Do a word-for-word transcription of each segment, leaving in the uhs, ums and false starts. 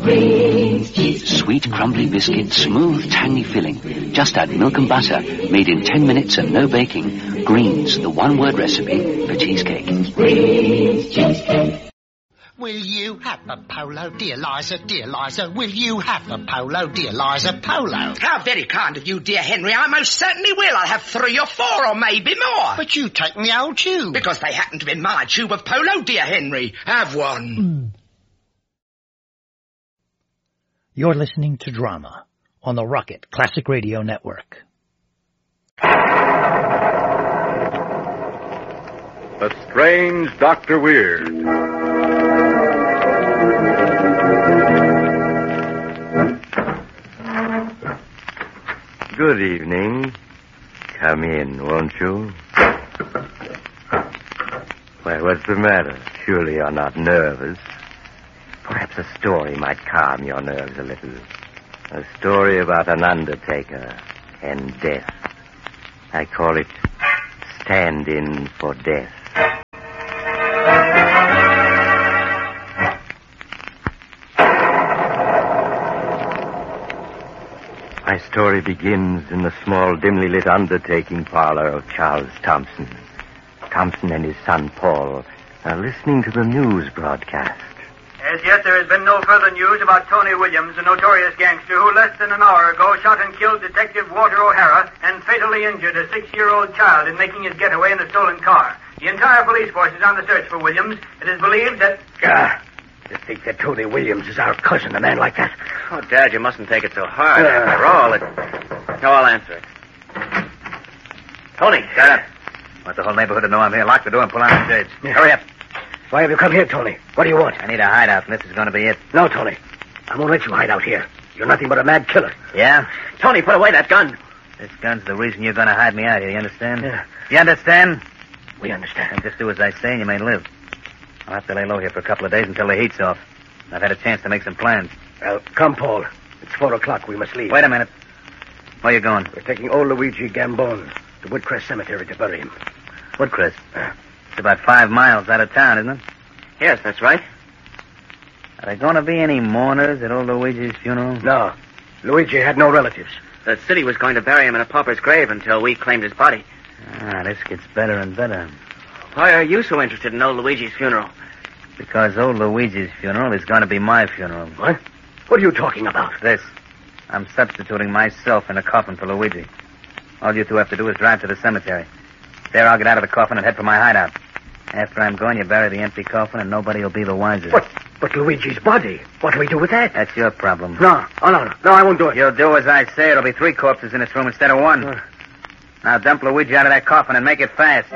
Green's cheese. Sweet, crumbly biscuit, smooth, tangy filling. Just add milk and butter. Made in ten minutes and no baking. Green's, the one-word recipe for cheesecake. Green's cheesecake. Will you have a polo, dear Liza, dear Liza? Will you have a polo, dear Liza, polo? How very kind of you, dear Henry. I most certainly will. I'll have three or four or maybe more. But you take the old tube. Because they happen to be my tube of polo, dear Henry. Have one. You're listening to Drama on the Rocket Classic Radio Network. The Strange Doctor Weird. Good evening. Come in, won't you? Why, what's the matter? Surely you're not nervous. Perhaps a story might calm your nerves a little. A story about an undertaker and death. I call it Stand-In for Death. My story begins in the small, dimly lit undertaking parlor of Charles Thompson. Thompson and his son, Paul, are listening to the news broadcast. As yet, there has been no further news about Tony Williams, a notorious gangster who less than an hour ago shot and killed Detective Walter O'Hara and fatally injured a six-year-old child in making his getaway in a stolen car. The entire police force is on the search for Williams. It is believed that... Ah, to think that Tony Williams is our cousin, a man like that. Oh, Dad, you mustn't take it so hard. Uh, After all, it... No, I'll answer it. Tony, shut up. Want the whole neighborhood to know I'm here. Lock the door and pull on the shades. Yeah. Hurry up. Why have you come here, Tony? What do you want? I need a hideout, and this is going to be it. No, Tony. I won't let you hide out here. You're nothing but a mad killer. Yeah? Tony, put away that gun. This gun's the reason you're going to hide me out here, you understand? Yeah. You understand? We understand. And just do as I say and you may live. I'll have to lay low here for a couple of days until the heat's off. I've had a chance to make some plans. Well, come, Paul. It's four o'clock. We must leave. Wait a minute. Where are you going? We're taking old Luigi Gambone to Woodcrest Cemetery to bury him. Woodcrest? Uh, it's about five miles out of town, isn't it? Yes, that's right. Are there going to be any mourners at old Luigi's funeral? No. Luigi had no relatives. The city was going to bury him in a pauper's grave until we claimed his body. Ah, this gets better and better. Why are you so interested in old Luigi's funeral? Because old Luigi's funeral is going to be my funeral. What? What are you talking about? This. I'm substituting myself in a coffin for Luigi. All you two have to do is drive to the cemetery. There I'll get out of the coffin and head for my hideout. After I'm gone, you bury the empty coffin and nobody will be the wiser. But, but Luigi's body. What do we do with that? That's your problem. No. Oh, no, no. No, I won't do it. You'll do as I say. It'll be three corpses in this room instead of one. Uh. Now dump Luigi out of that coffin and make it fast.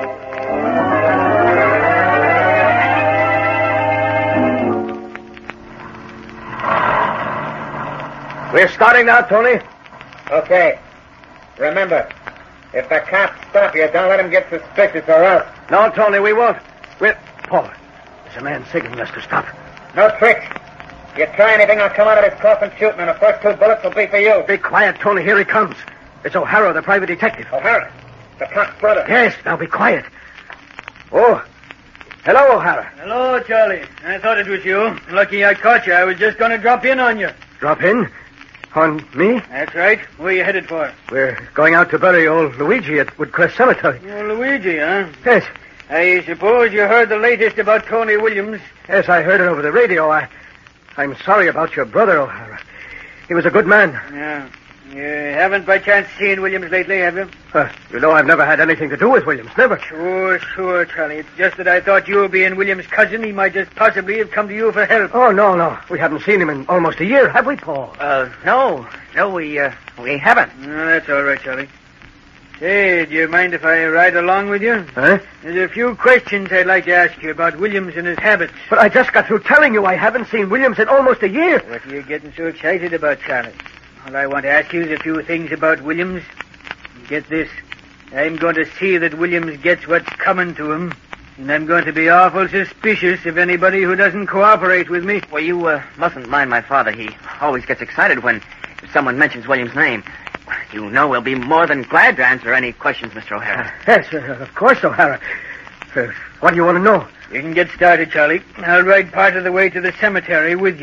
We're starting now, Tony. Okay. Remember, if the cops stop you, don't let them get suspicious or else. No, Tony, we won't. We're... Paul, there's a man signaling us to stop. No tricks. If you try anything, I'll come out of this coffin shooting, and the first two bullets will be for you. Be quiet, Tony. Here he comes. It's O'Hara, the private detective. O'Hara? The cop's brother? Yes, now be quiet. Oh. Hello, O'Hara. Hello, Charlie. I thought it was you. Lucky I caught you. I was just going to drop in on you. Drop in? On me? That's right. Where are you headed for? We're going out to bury old Luigi at Woodcrest Cemetery. Oh, Luigi, huh? Yes. I suppose you heard the latest about Tony Williams? Yes, I heard it over the radio. I, I'm sorry about your brother, O'Hara. He was a good man. Yeah. You haven't by chance seen Williams lately, have you? Uh, you know I've never had anything to do with Williams. Never. Sure, sure, Charlie. It's just that I thought you being Williams' cousin, he might just possibly have come to you for help. Oh, no, no. We haven't seen him in almost a year, have we, Paul? Uh, no. No, we, uh, we haven't. No, that's all right, Charlie. Say, do you mind if I ride along with you? Huh? There's a few questions I'd like to ask you about Williams and his habits. But I just got through telling you I haven't seen Williams in almost a year. What are you getting so excited about, Charlie? All I want to ask you is a few things about Williams. Get this. I'm going to see that Williams gets what's coming to him. And I'm going to be awful suspicious of anybody who doesn't cooperate with me. Well, you uh, mustn't mind my father. He always gets excited when someone mentions Williams' name. You know we'll be more than glad to answer any questions, Mister O'Hara. Uh, yes, uh, of course, O'Hara. Uh, what do you want to know? You can get started, Charlie. I'll ride part of the way to the cemetery with you.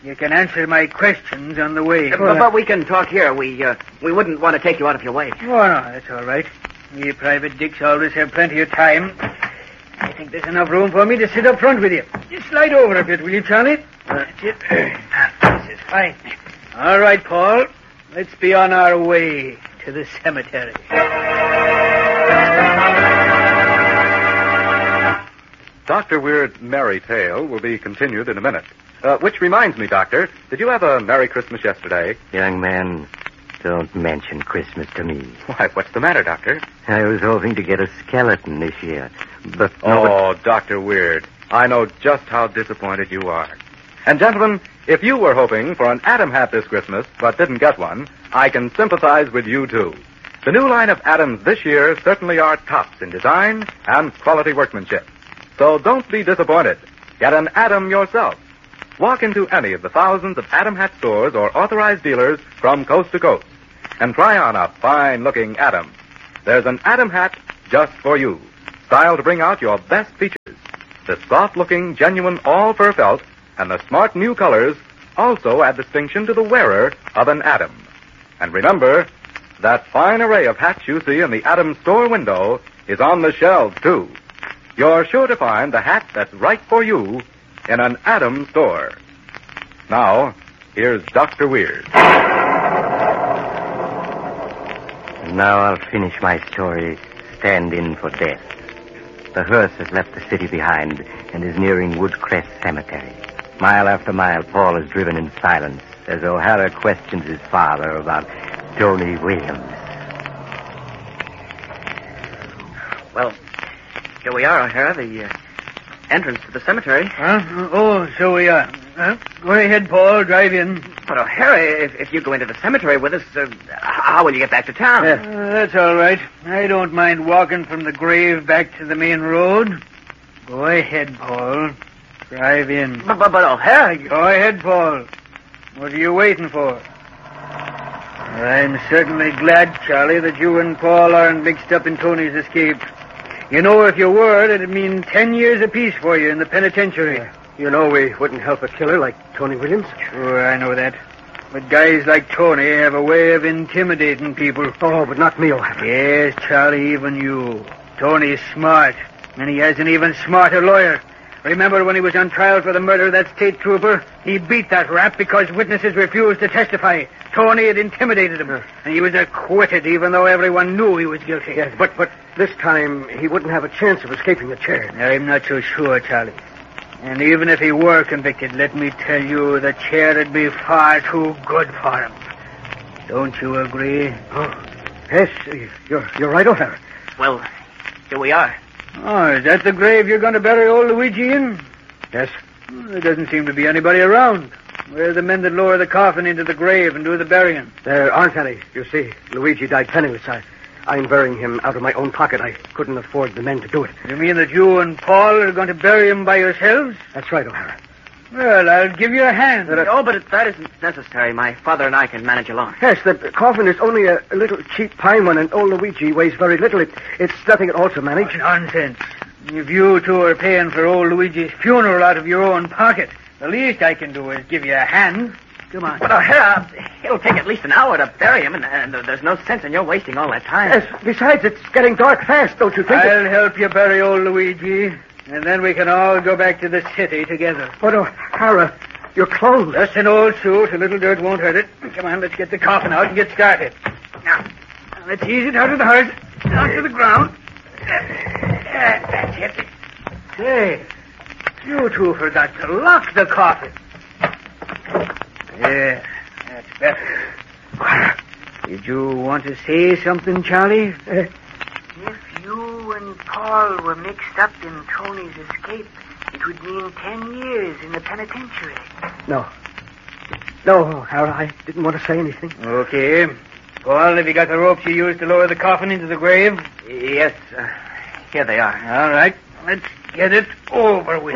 You can answer my questions on the way. Uh, but, but we can talk here. We uh, we wouldn't want to take you out of your way. Oh, no, that's all right. We private dicks always have plenty of time. I think there's enough room for me to sit up front with you. Just slide over a bit, will you, Charlie? That's it. This is fine. All right, Paul. Let's be on our way to the cemetery. Doctor Weird's merry tale will be continued in a minute. Uh, which reminds me, Doctor, did you have a Merry Christmas yesterday? Young man, don't mention Christmas to me. Why, what's the matter, Doctor? I was hoping to get a skeleton this year, but... Oh, Doctor Weird, I know just how disappointed you are. And, gentlemen, if you were hoping for an Atom hat this Christmas, but didn't get one, I can sympathize with you, too. The new line of Atoms this year certainly are tops in design and quality workmanship. So don't be disappointed. Get an Atom yourself. Walk into any of the thousands of Atom hat stores or authorized dealers from coast to coast and try on a fine-looking Atom. There's an Atom hat just for you, styled to bring out your best features. The soft-looking, genuine all-fur felt and the smart new colors also add distinction to the wearer of an Atom. And remember, that fine array of hats you see in the Atom store window is on the shelves, too. You're sure to find the hat that's right for you in an Atom store. Now, here's Doctor Weird. Now I'll finish my story, Stand In for Death. The hearse has left the city behind and is nearing Woodcrest Cemetery. Mile after mile, Paul is driven in silence as O'Hara questions his father about Tony Williams. Well, here we are, O'Hara, the uh, entrance to the cemetery. Huh? Oh, so we are. Huh? Go ahead, Paul. Drive in. But, O'Hara, if, if you go into the cemetery with us, uh, how will you get back to town? Yeah. Uh, that's all right. I don't mind walking from the grave back to the main road. Go ahead, Paul. Drive in. But, but, but O'Hara... You... Go ahead, Paul. What are you waiting for? I'm certainly glad, Charlie, that you and Paul aren't mixed up in Tony's escape. You know, if you were, it'd mean ten years apiece for you in the penitentiary. Uh, you know we wouldn't help a killer like Tony Williams. Sure, I know that. But guys like Tony have a way of intimidating people. Oh, but not me, O'Hara. Yes, Charlie, even you. Tony's smart, and he has an even smarter lawyer. Remember when he was on trial for the murder of that state trooper? He beat that rap because witnesses refused to testify. Tony had intimidated him, uh, and he was acquitted even though everyone knew he was guilty. Yes, but, but this time he wouldn't have a chance of escaping the chair. I'm not so sure, Charlie. And even if he were convicted, let me tell you, the chair would be far too good for him. Don't you agree? Oh, yes, you're, you're right, O'Hara. Well, here we are. Oh, is that the grave you're going to bury old Luigi in? Yes. Well, there doesn't seem to be anybody around. Where are the men that lower the coffin into the grave and do the burying? There aren't any. You see, Luigi died penniless. I, I'm burying him out of my own pocket. I couldn't afford the men to do it. You mean that you and Paul are going to bury him by yourselves? That's right, O'Hara. Well, I'll give you a hand. Uh, oh, but that isn't necessary. My father and I can manage alone. Yes, the coffin is only a, a little cheap pine one, and old Luigi weighs very little. It, it's nothing at all to manage. Oh, nonsense. If you two are paying for old Luigi's funeral out of your own pocket, the least I can do is give you a hand. Come on. But, O'Hara, it'll take at least an hour to bury him, and, and there's no sense in your wasting all that time. Yes, besides, it's getting dark fast, don't you think? I'll help you bury old Luigi, and then we can all go back to the city together. But, O'Hara, your clothes. Just an old suit. A little dirt won't hurt it. Come on, let's get the coffin out and get started. Now, let's ease it out of the hearse, down to the ground. That's it. Say, you two forgot to lock the coffin. Yeah, that's better. Did you want to say something, Charlie? Uh, if you and Paul were mixed up in Tony's escape, it would mean ten years in the penitentiary. No. No, O'Hara, I didn't want to say anything. Okay. Paul, have you got the ropes you used to lower the coffin into the grave? Yes, uh, here they are. All right, let's get it over with.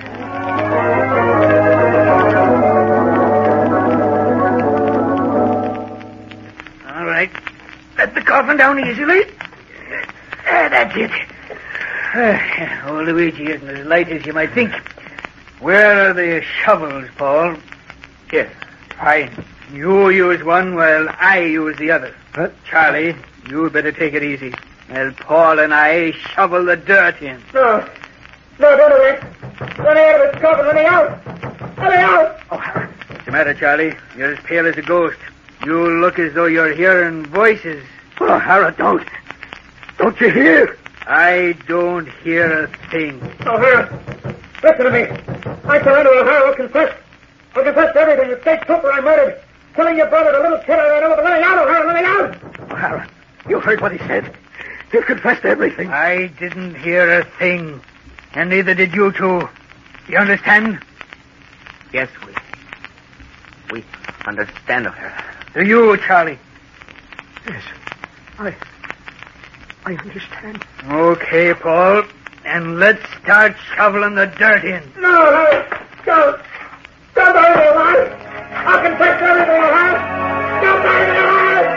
All right, let the coffin down easily. Ah, that's it. Ah, old Luigi isn't as light as you might think. Where are the shovels, Paul? Here. Fine. You use one while I use the other. What? Charlie, you better take it easy. While Paul and I shovel the dirt in. No. No, don't do it. Let me out of this coffin. Let me out. Let me out. Oh, what's the matter, Charlie? You're as pale as a ghost. You look as though you're hearing voices. Oh, Hara, don't. Don't you hear? I don't hear a thing. Oh, Hara, listen to me. I surrender, O'Hara. I'll confess. I'll confess to everything. The state trooper I murdered. Killing your brother, the little kid I ran over. Let me out, O'Hara. Let me out. O'Hara, you heard what he said. He'll confess to everything. I didn't hear a thing. And neither did you two. You understand? Yes, we... We understand, O'Hara. Do you, Charlie? Yes. I... I understand. Okay, Paul. And let's start shoveling the dirt in. No, no. Don't. Don't bury me alive. I'll confess to everything, O'Hara. Don't bury me alive.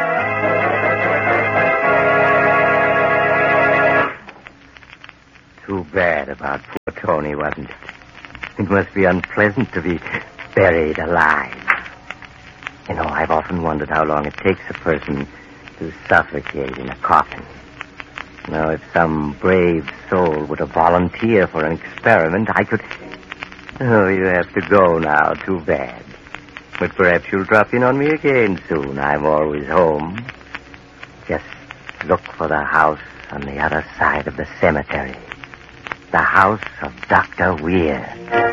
Too bad about poor Tony, wasn't it? It must be unpleasant to be buried alive. You know, I've often wondered how long it takes a person to suffocate in a coffin. Now, if some brave soul were to volunteer for an experiment, I could... Oh, you have to go now. Too bad. But perhaps you'll drop in on me again soon. I'm always home. Just look for the house on the other side of the cemetery. The house of Doctor Weir.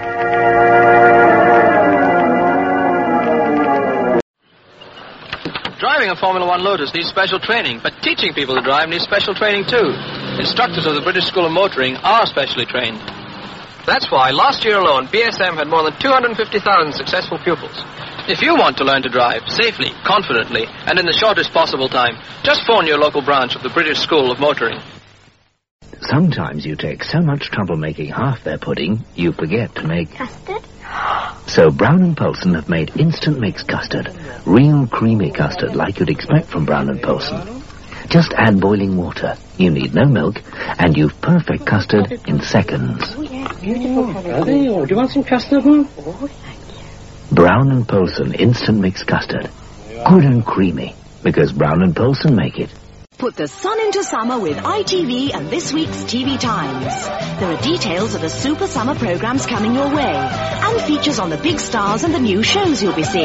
Driving a Formula One Lotus needs special training, but teaching people to drive needs special training too. Instructors of the British School of Motoring are specially trained. That's why last year alone, B S M had more than two hundred fifty thousand successful pupils. If you want to learn to drive safely, confidently, and in the shortest possible time, just phone your local branch of the British School of Motoring. Sometimes you take so much trouble making half their pudding, you forget to make... Custard? So Brown and Polson have made instant mix custard. Real creamy custard like you'd expect from Brown and Polson. Just add boiling water. You need no milk, and you've perfect custard in seconds. Oh, yeah, beautiful colour. Are they? Or do you want some custard, Mum? Oh, thank you. Brown and Polson instant mix custard. Good and creamy, because Brown and Polson make it. Put the sun into summer with I T V and this week's T V Times. There are details of the super summer programs coming your way, and features on the big stars and the new shows you'll be seeing.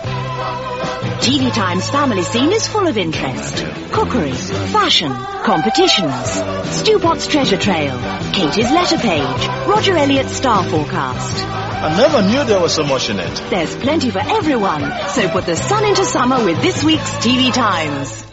T V Times family scene is full of interest. Cookery, fashion, competitions, Stu Potts treasure trail, Katie's letter page, Roger Elliott's star forecast. I never knew there was so much in it. There's plenty for everyone, so put the sun into summer with this week's T V Times.